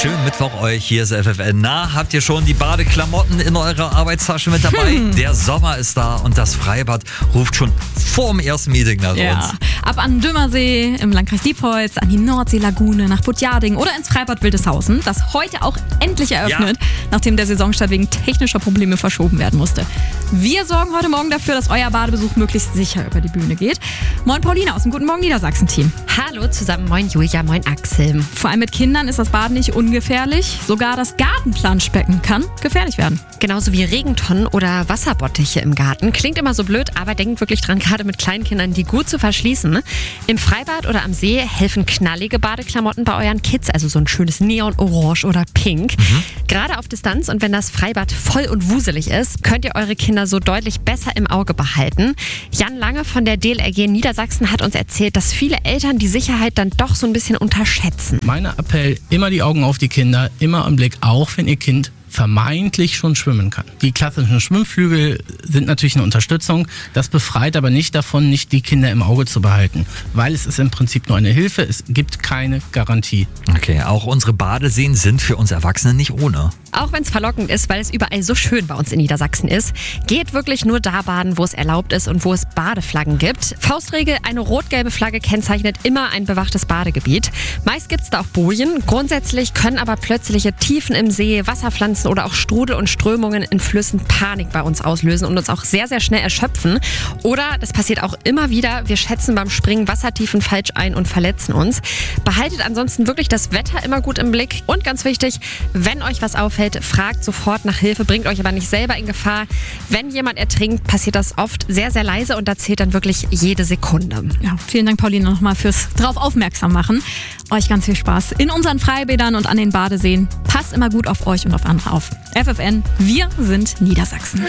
Schönen Mittwoch euch, hier ist FFN. Na, habt ihr schon die Badeklamotten in eurer Arbeitstasche mit dabei? Der Sommer ist da und das Freibad ruft schon vor dem ersten Meeting nach uns. Ab an den Dümmersee, im Landkreis Diepholz, an die Nordseelagune, nach Puttjading oder ins Freibad Wildeshausen, das heute auch endlich eröffnet, nachdem der Saisonstart wegen technischer Probleme verschoben werden musste. Wir sorgen heute Morgen dafür, dass euer Badebesuch möglichst sicher über die Bühne geht. Moin Pauline aus dem Guten Morgen Niedersachsen-Team. Hallo zusammen, moin Julia, moin Axel. Vor allem mit Kindern ist das Baden nicht ungefährlich. Sogar das Gartenplanschbecken kann gefährlich werden. Genauso wie Regentonnen oder Wasserbottiche im Garten. Klingt immer so blöd, aber denkt wirklich dran, gerade mit kleinen Kindern, die gut zu verschließen. Im Freibad oder am See helfen knallige Badeklamotten bei euren Kids, also so ein schönes Neon-Orange oder Pink. Gerade auf Distanz und wenn das Freibad voll und wuselig ist, könnt ihr eure Kinder so deutlich besser im Auge behalten. Jan Lange von der DLRG Niedersachsen hat uns erzählt, dass viele Eltern die Sicherheit dann doch so ein bisschen unterschätzen. Mein Appell, immer die Augen auf die Kinder, immer im Blick, auch wenn ihr Kind vermeintlich schon schwimmen kann. Die klassischen Schwimmflügel sind natürlich eine Unterstützung, das befreit aber nicht davon, nicht die Kinder im Auge zu behalten, weil es ist im Prinzip nur eine Hilfe, es gibt keine Garantie. Okay, auch unsere Badeseen sind für uns Erwachsene nicht ohne. Auch wenn es verlockend ist, weil es überall so schön bei uns in Niedersachsen ist, geht wirklich nur da baden, wo es erlaubt ist und wo es Badeflaggen gibt. Faustregel, eine rot-gelbe Flagge kennzeichnet immer ein bewachtes Badegebiet. Meist gibt es da auch Bojen. Grundsätzlich können aber plötzliche Tiefen im See, Wasserpflanzen oder auch Strudel und Strömungen in Flüssen Panik bei uns auslösen und uns auch sehr, sehr schnell erschöpfen. Oder, das passiert auch immer wieder, wir schätzen beim Springen Wassertiefen falsch ein und verletzen uns. Behaltet ansonsten wirklich das Wetter immer gut im Blick. Und ganz wichtig, wenn euch was auffällt, fragt sofort nach Hilfe, bringt euch aber nicht selber in Gefahr. Wenn jemand ertrinkt, passiert das oft sehr, sehr leise und da zählt dann wirklich jede Sekunde. Ja, vielen Dank, Pauline, nochmal fürs drauf aufmerksam machen. Euch ganz viel Spaß in unseren Freibädern und an den Badeseen. Passt immer gut auf euch und auf andere auf. FFN, wir sind Niedersachsen.